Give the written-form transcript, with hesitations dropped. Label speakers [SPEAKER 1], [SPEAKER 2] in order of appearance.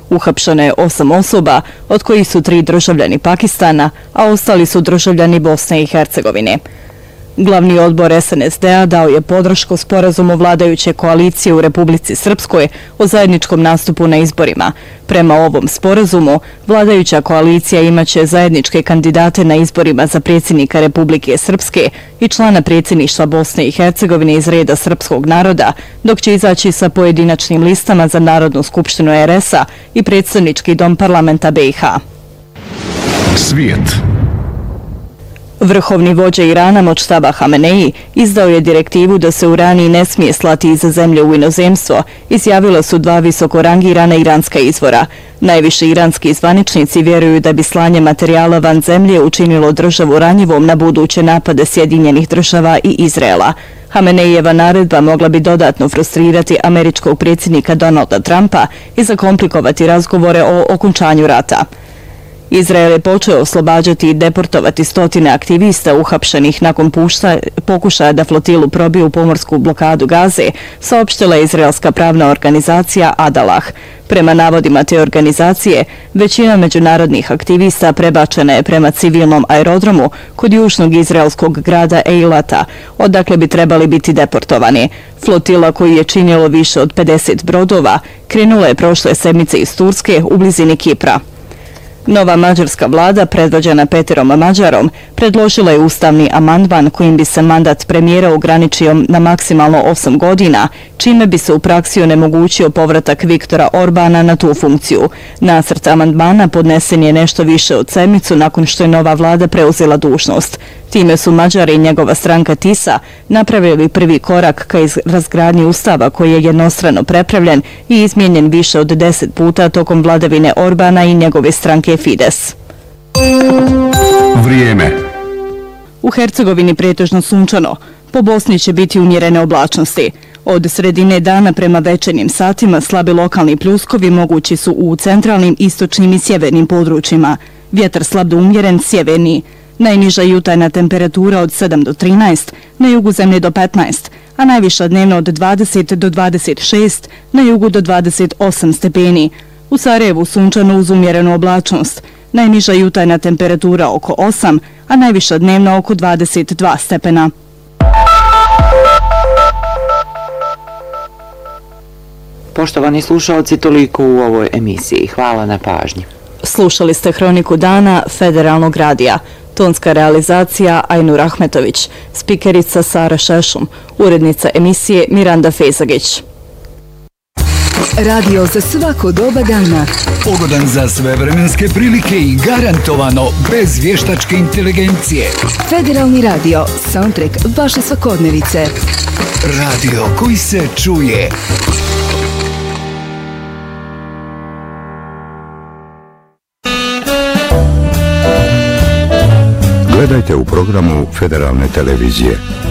[SPEAKER 1] Uhapšeno je 8 osoba, od kojih su 3 državljani Pakistana, a ostali su državljani Bosne i Hercegovine. Glavni odbor SNSD-a dao je podršku sporazumu vladajuće koalicije u Republici Srpskoj o zajedničkom nastupu na izborima. Prema ovom sporazumu, vladajuća koalicija imaće zajedničke kandidate na izborima za predsjednika Republike Srpske i člana predsjedništva Bosne i Hercegovine iz reda srpskog naroda, dok će izaći sa pojedinačnim listama za Narodnu skupštinu RS-a i predstavnički dom parlamenta BiH.
[SPEAKER 2] Svijet.
[SPEAKER 1] Vrhovni vođa Irana Modžtaba Hamenei izdao je direktivu da se urani ne smije slati iz zemlje u inozemstvo, izjavila su 2 visoko rangirana iranska izvora. Najviši iranski zvaničnici vjeruju da bi slanje materijala van zemlje učinilo državu ranjivom na buduće napade Sjedinjenih država i Izraela. Hamenejeva naredba mogla bi dodatno frustrirati američkog predsjednika Donalda Trumpa i zakomplikovati razgovore o okončanju rata. Izrael je počeo oslobađati i deportovati stotine aktivista uhapšenih nakon pokušaja da flotilu probije u pomorsku blokadu Gaze, saopštila je izraelska pravna organizacija Adalah. Prema navodima te organizacije, većina međunarodnih aktivista prebačena je prema civilnom aerodromu kod južnog izraelskog grada Eilata, odakle bi trebali biti deportovani. Flotila, koju je činilo više od 50 brodova, krenula je prošle sedmice iz Turske u blizini Kipra. Nova mađarska vlada, predvođena Peterom Mađarom, predložila je ustavni amandman kojim bi se mandat premijera ograničio na maksimalno 8 godina, čime bi se u praksi onemogućio povratak Viktora Orbana na tu funkciju. Nacrt amandmana podnesen je nešto više od sedmicu nakon što je nova vlada preuzela dužnost. Time su Mađari i njegova stranka TISA napravili prvi korak ka razgradnji ustava koji je jednostrano prepravljen i izmijenjen više od 10 puta tokom vladavine Orbana i njegove stranke Fides.
[SPEAKER 2] Vrijeme.
[SPEAKER 1] U Hercegovini pretežno sunčano. Po Bosni će biti umjerene oblačnosti. Od sredine dana prema večernjim satima slabi lokalni pljuskovi mogući su u centralnim, istočnim i sjevernim područjima. Vjetar slab do umjeren, sjeverni. Najniža jutarnja temperatura od 7 do 13, na jugu zemlje do 15, a najviša dnevno od 20 do 26, na jugu do 28 stepeni. U Sarajevu sunčano uz umjerenu oblačnost. Najniža jutarnja temperatura oko 8, a najviša dnevno oko 22 stepena.
[SPEAKER 3] Poštovani slušalci, toliko u ovoj emisiji. Hvala na pažnji.
[SPEAKER 1] Slušali ste Hroniku dana Federalnog radija. Tonska realizacija Ajnur Ahmetović, spikerica Sara Šešum, urednica emisije Miranda Fejzagić.
[SPEAKER 4] Radio za svako doba dana.
[SPEAKER 5] Pogodan za sve vremenske prilike i garantovano bez vještačke inteligencije.
[SPEAKER 4] Federalni radio, soundtrack vaše svakodnevice.
[SPEAKER 5] Radio koji se čuje.
[SPEAKER 2] Gledajte u programu Federalne televizije.